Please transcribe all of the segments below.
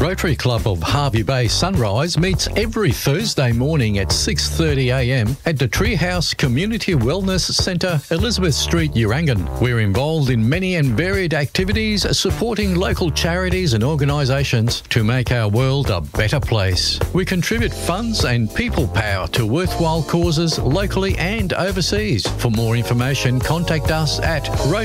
Rotary Club of Hervey Bay Sunrise meets every Thursday morning at 6:30am at the Treehouse Community Wellness Centre, Elizabeth Street, Urangan. We're involved in many and varied activities supporting local charities and organisations to make our world a better place. We contribute funds and people power to worthwhile causes locally and overseas. For more information, contact us at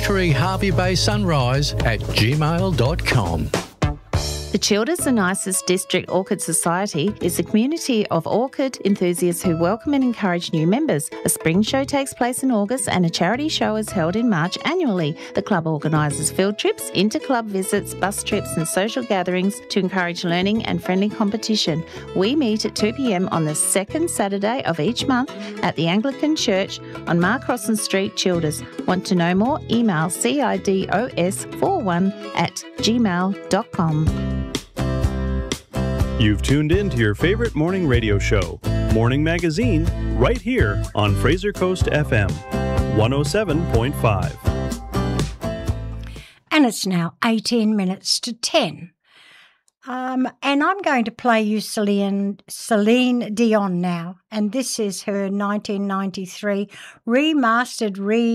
rotaryherveybaysunrise@gmail.com. The Childers and Isis District Orchid Society is a community of orchid enthusiasts who welcome and encourage new members. A spring show takes place in August and a charity show is held in March annually. The club organises field trips, inter-club visits, bus trips and social gatherings to encourage learning and friendly competition. We meet at 2pm on the second Saturday of each month at the Anglican Church on Mark Crossan Street, Childers. Want to know more? Email cidos41@gmail.com. You've tuned in to your favorite morning radio show, Morning Magazine, right here on Fraser Coast FM, 107.5. And it's now 18 minutes to 10. And I'm going to play you Celine Dion now. And this is her 1993 remastered,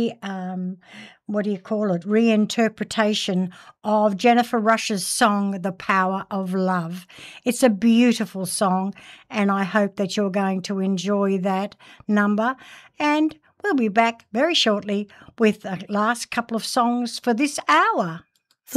reinterpretation of Jennifer Rush's song, The Power of Love. It's a beautiful song, and I hope that you're going to enjoy that number. And we'll be back very shortly with the last couple of songs for this hour.